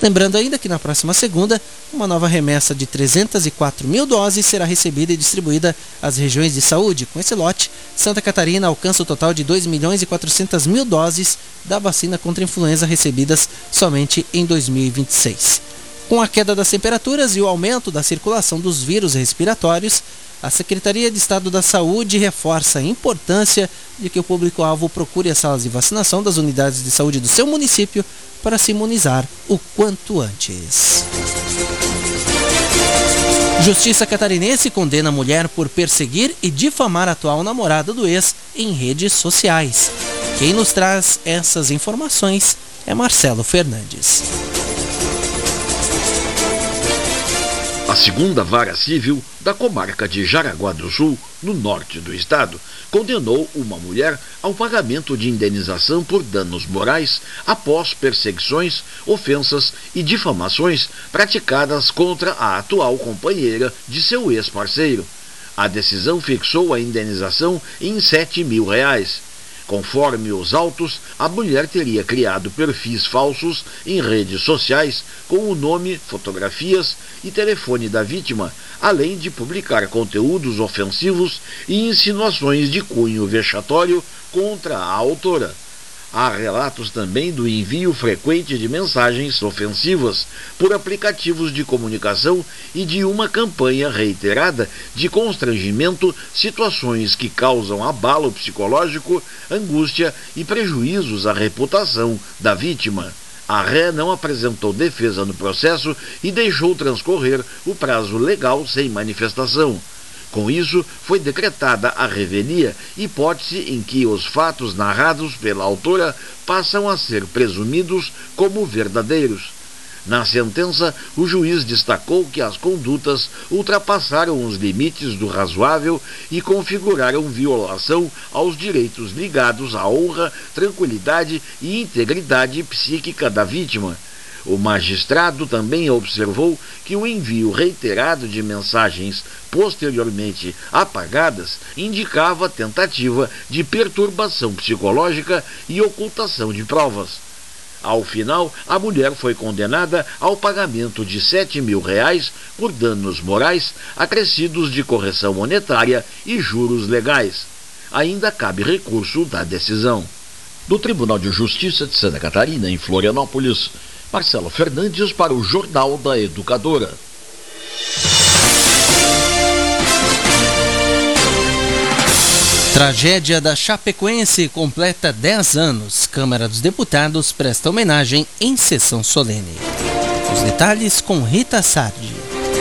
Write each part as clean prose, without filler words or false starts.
Lembrando ainda que na próxima segunda, uma nova remessa de 304 mil doses será recebida e distribuída às regiões de saúde. Com esse lote, Santa Catarina alcança o total de 2.400.000 doses da vacina contra a influenza recebidas somente em 2026. Com a queda das temperaturas e o aumento da circulação dos vírus respiratórios, a Secretaria de Estado da Saúde reforça a importância de que o público-alvo procure as salas de vacinação das unidades de saúde do seu município para se imunizar o quanto antes. Justiça catarinense condena a mulher por perseguir e difamar a atual namorada do ex em redes sociais. Quem nos traz essas informações é Marcelo Fernandes. A segunda vara civil da comarca de Jaraguá do Sul, no norte do estado, condenou uma mulher ao pagamento de indenização por danos morais após perseguições, ofensas e difamações praticadas contra a atual companheira de seu ex-parceiro. A decisão fixou a indenização em R$7 mil. Conforme os autos, a mulher teria criado perfis falsos em redes sociais com o nome, fotografias e telefone da vítima, além de publicar conteúdos ofensivos e insinuações de cunho vexatório contra a autora. Há relatos também do envio frequente de mensagens ofensivas por aplicativos de comunicação e de uma campanha reiterada de constrangimento, situações que causam abalo psicológico, angústia e prejuízos à reputação da vítima. A ré não apresentou defesa no processo e deixou transcorrer o prazo legal sem manifestação. Com isso, foi decretada a revenia, hipótese em que os fatos narrados pela autora passam a ser presumidos como verdadeiros. Na sentença, o juiz destacou que as condutas ultrapassaram os limites do razoável e configuraram violação aos direitos ligados à honra, tranquilidade e integridade psíquica da vítima. O magistrado também observou que o envio reiterado de mensagens posteriormente apagadas indicava tentativa de perturbação psicológica e ocultação de provas. Ao final, a mulher foi condenada ao pagamento de R$7 mil por danos morais, acrescidos de correção monetária e juros legais. Ainda cabe recurso da decisão. Do Tribunal de Justiça de Santa Catarina, em Florianópolis, Marcelo Fernandes para o Jornal da Educadora. Tragédia da Chapecoense completa 10 anos. Câmara dos Deputados presta homenagem em sessão solene. Os detalhes com Rita Sardi.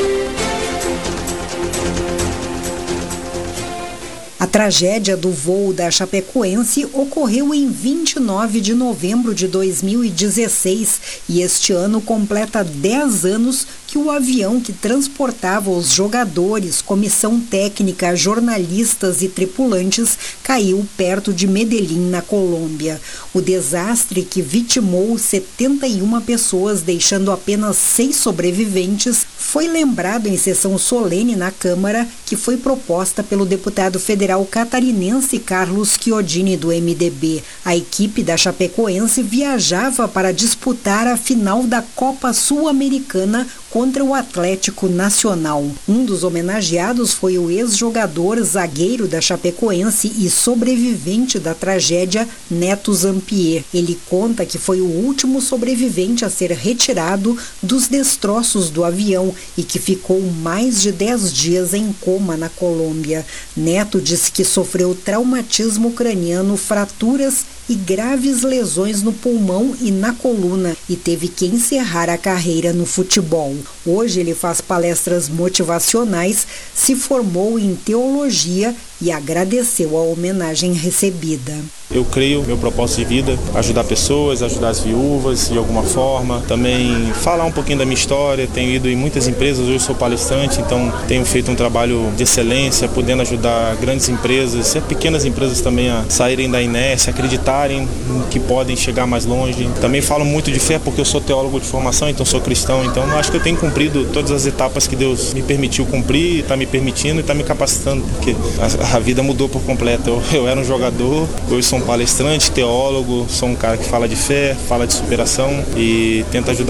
A tragédia do voo da Chapecoense ocorreu em 29 de novembro de 2016 e este ano completa 10 anos que o avião que transportava os jogadores, comissão técnica, jornalistas e tripulantes caiu perto de Medellín, na Colômbia. O desastre, que vitimou 71 pessoas, deixando apenas 6 sobreviventes, foi lembrado em sessão solene na Câmara, que foi proposta pelo deputado federal catarinense Carlos Chiodini, do MDB. A equipe da Chapecoense viajava para disputar a final da Copa Sul-Americana contra o Atlético Nacional. Um dos homenageados foi o ex-jogador, zagueiro da Chapecoense e sobrevivente da tragédia, Neto Zampier. Ele conta que foi o último sobrevivente a ser retirado dos destroços do avião e que ficou mais de 10 dias em coma na Colômbia. Neto disse que sofreu traumatismo craniano, fraturas e graves lesões no pulmão e na coluna e teve que encerrar a carreira no futebol. Hoje ele faz palestras motivacionais, se formou em teologia e agradeceu a homenagem recebida. Eu creio, meu propósito de vida, ajudar pessoas, ajudar as viúvas de alguma forma, também falar um pouquinho da minha história. Tenho ido em muitas empresas, hoje sou palestrante, então tenho feito um trabalho de excelência, podendo ajudar grandes empresas, pequenas empresas também a saírem da inércia, acreditarem que podem chegar mais longe. Também falo muito de fé porque eu sou teólogo de formação, então sou cristão, então acho que eu tenho cumprido todas as etapas que Deus me permitiu cumprir, está me permitindo e está me capacitando, porque a vida mudou por completo. Eu era um jogador, hoje sou um palestrante, teólogo, sou um cara que fala de fé, fala de superação e tenta ajudar